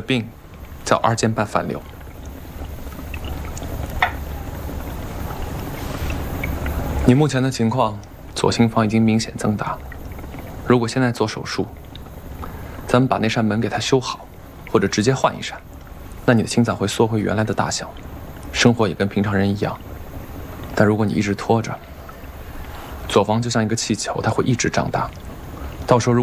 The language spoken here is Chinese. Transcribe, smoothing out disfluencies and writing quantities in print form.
病叫二尖瓣反流。你目前的情况，左心房已经明显增大。如果现在做手术，咱们把那扇门给它修好，或者直接换一扇，那你的心脏会缩回原来的大小，生活也跟平常人一样。但如果你一直拖着，左房就像一个气球，它会一直长大，到时候